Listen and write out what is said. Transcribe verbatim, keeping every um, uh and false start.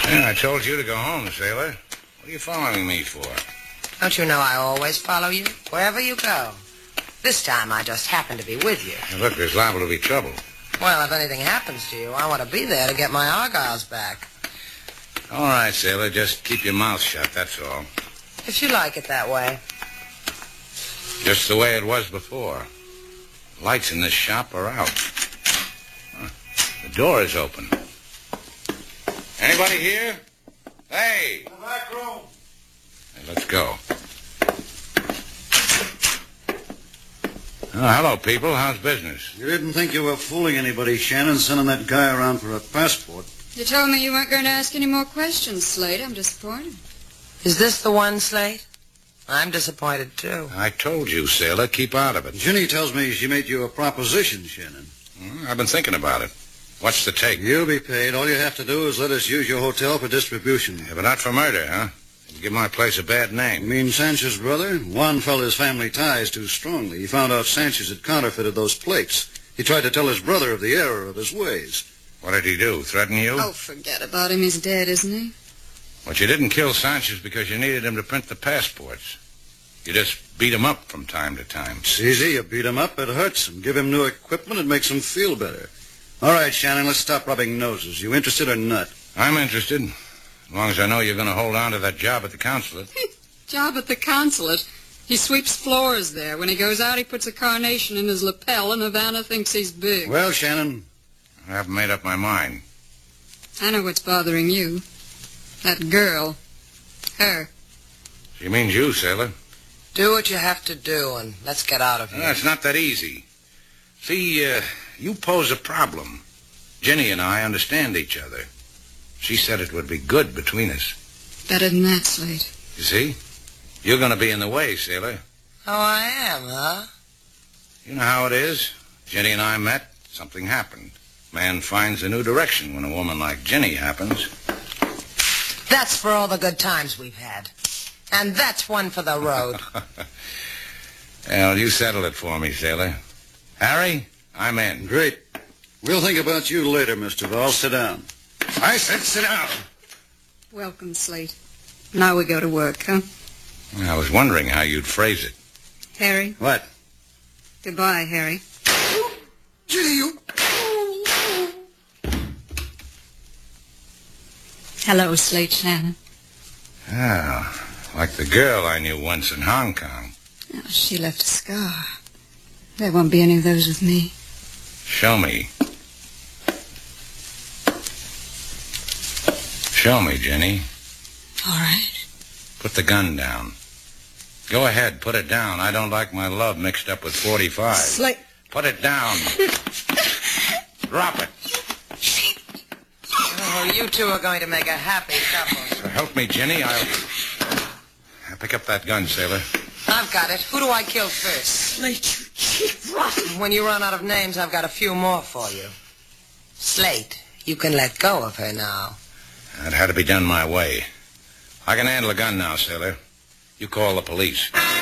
Yeah, I told you to go home, sailor. What are you following me for? Don't you know I always follow you, wherever you go? This time I just happen to be with you. Now, look, there's liable to be trouble. Well, if anything happens to you, I want to be there to get my Argylls back. All right, sailor, just keep your mouth shut, that's all. If you like it that way. Just the way it was before. Lights in this shop are out. Huh. The door is open. Anybody here? Hey! The back room. Hey, let's go. Oh, hello, people. How's business? You didn't think you were fooling anybody, Shannon, sending that guy around for a passport. You told me you weren't going to ask any more questions, Slate. I'm disappointed. Is this the one, Slate? I'm disappointed, too. I told you, sailor, keep out of it. Ginny tells me she made you a proposition, Shannon. Well, I've been thinking about it. What's the take? You'll be paid. All you have to do is let us use your hotel for distribution. Yeah, but not for murder, huh? You give my place a bad name. You mean Sanchez's brother? Juan felt his family ties too strongly. He found out Sanchez had counterfeited those plates. He tried to tell his brother of the error of his ways. What did he do, threaten you? Oh, forget about him. He's dead, isn't he? But you didn't kill Sanchez because you needed him to print the passports. You just beat him up from time to time. It's easy. You beat him up, it hurts him. Give him new equipment, it makes him feel better. All right, Shannon, let's stop rubbing noses. You interested or not? I'm interested, as long as I know you're going to hold on to that job at the consulate. Job at the consulate? He sweeps floors there. When he goes out, he puts a carnation in his lapel, and Havana thinks he's big. Well, Shannon... I haven't made up my mind. I know what's bothering you. That girl. Her. She means you, sailor. Do what you have to do, and let's get out of here. No, it's not that easy. See, uh, you pose a problem. Jenny and I understand each other. She said it would be good between us. Better than that, Slate. You see? You're going to be in the way, sailor. Oh, I am, huh? You know how it is. Jenny and I met, something happened. Man finds a new direction when a woman like Jenny happens. That's for all the good times we've had. And that's one for the road. Well, you settle it for me, sailor. Harry, I'm in. Great. We'll think about you later, Mister Vall. Sit down. I said sit down. Welcome, Slate. Now we go to work, huh? I was wondering how you'd phrase it. Harry? What? Goodbye, Harry. Jenny, you... Hello, Slate Shannon. Oh, like the girl I knew once in Hong Kong. Oh, she left a scar. There won't be any of those with me. Show me. Show me, Jenny. All right. Put the gun down. Go ahead, put it down. I don't like my love mixed up with forty-five. Slate. Put it down. Drop it. Oh, you two are going to make a happy couple. So help me, Jenny. I'll... I'll pick up that gun, sailor. I've got it. Who do I kill first? Slate, you cheap rotten. When you run out of names, I've got a few more for you. Slate, you can let go of her now. That had to be done my way. I can handle a gun now, sailor. You call the police.